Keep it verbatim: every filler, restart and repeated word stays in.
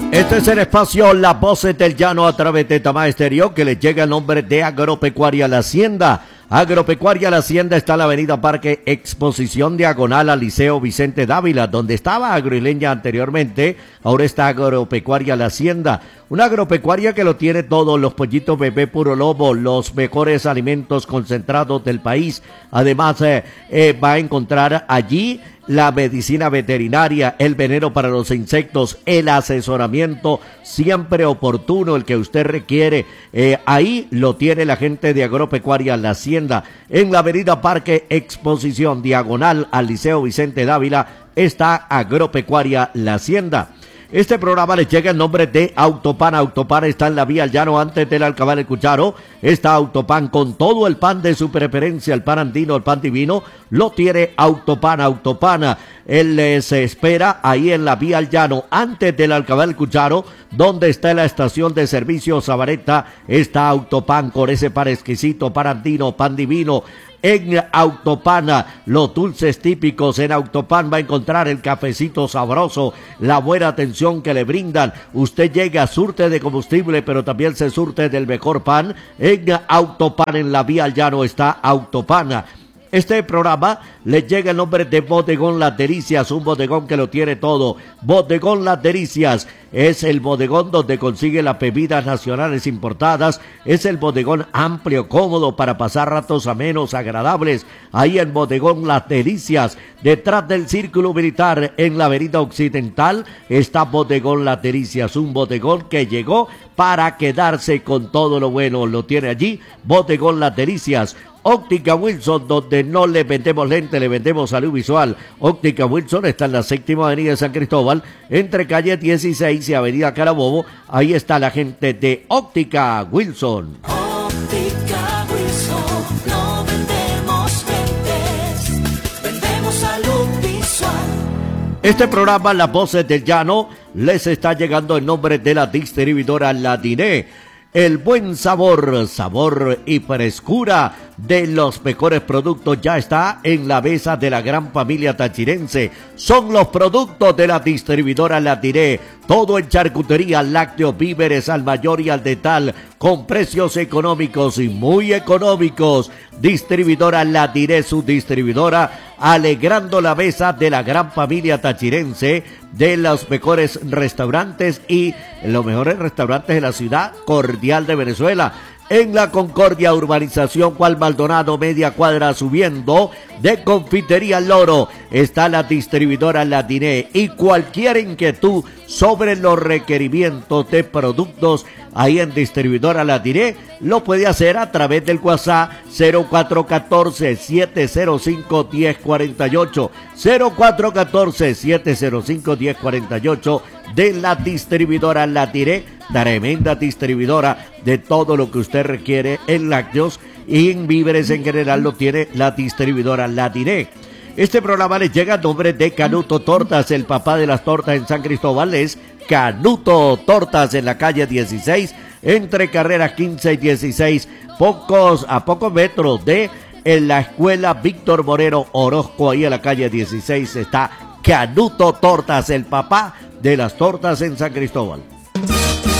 Este es el espacio Las Voces del Llano a través de Tamá Estéreo, que les llega el nombre de Agropecuaria La Hacienda. Agropecuaria La Hacienda está en la avenida Parque Exposición diagonal al Liceo Vicente Dávila, donde estaba Agroileña anteriormente, ahora está Agropecuaria La Hacienda. Una agropecuaria que lo tiene todo, los pollitos bebé puro lobo, los mejores alimentos concentrados del país. Además eh, eh, va a encontrar allí la medicina veterinaria, el veneno para los insectos, el asesoramiento siempre oportuno, el que usted requiere. Eh, ahí lo tiene la gente de Agropecuaria La Hacienda. En la avenida Parque Exposición, diagonal al Liceo Vicente Dávila, está Agropecuaria La Hacienda. Este programa les llega en nombre de Autopan. Autopan está en la vía al llano antes del Alcabal El Cucharo. Está Autopan con todo el pan de su preferencia, el pan andino, el pan divino, lo tiene Autopan. Autopan, él les espera ahí en la vía al llano antes del Alcabal El Cucharo, donde está la estación de servicio Sabareta. Está Autopan con ese pan exquisito, pan andino, pan divino. En Autopan, los dulces típicos. En Autopan va a encontrar el cafecito sabroso, la buena atención que le brindan. Usted llega, surte de combustible, pero también se surte del mejor pan. En Autopan, en la vía al llano, está Autopan. Este programa le llega el nombre de Bodegón Las Delicias, un bodegón que lo tiene todo. Bodegón Las Delicias es el bodegón donde consigue las bebidas nacionales importadas. Es el bodegón amplio, cómodo para pasar ratos amenos, agradables. Ahí en Bodegón Las Delicias, detrás del Círculo Militar, en la avenida Occidental, está Bodegón Las Delicias, un bodegón que llegó para quedarse con todo lo bueno. Lo tiene allí, Bodegón Las Delicias. Óptica Wilson, donde no le vendemos lente, le vendemos salud visual. Óptica Wilson está en la séptima avenida de San Cristóbal, entre calle dieciséis y avenida Carabobo. Ahí está la gente de Óptica Wilson. Óptica Wilson, no vendemos lentes, vendemos salud visual. Este programa, Las Voces del Llano, les está llegando en nombre de la distribuidora Ladiné. El buen sabor, sabor y frescura de los mejores productos ya está en la mesa de la gran familia tachirense. Son los productos de la distribuidora Ladiné. Todo en charcutería, lácteos, víveres al mayor y al detal, con precios económicos y muy económicos. Distribuidora Ladiné, su distribuidora, alegrando la mesa de la gran familia tachirense, de los mejores restaurantes y los mejores restaurantes de la ciudad cordial de Venezuela. En la Concordia, urbanización Juan Maldonado, media cuadra subiendo, de Confitería Loro, está la distribuidora Ladiné. Y cualquier inquietud sobre los requerimientos de productos ahí en distribuidora Ladiné, lo puede hacer a través del WhatsApp cero cuatro uno cuatro, siete cero cinco, uno cero cuatro ocho, cero cuatro uno cuatro, siete cero cinco, uno cero cuatro ocho de la distribuidora Ladiné, tremenda distribuidora de todo lo que usted requiere en lácteos y en víveres en general, lo tiene la distribuidora Ladiné. Este programa les llega a nombre de Canuto Tortas, el papá de las tortas en San Cristóbal es Canuto Tortas, en la calle dieciséis, entre carreras quince y dieciséis, pocos, a pocos metros de en la escuela Víctor Moreno Orozco, ahí en la calle dieciséis está Canuto Tortas, el papá de las tortas en San Cristóbal.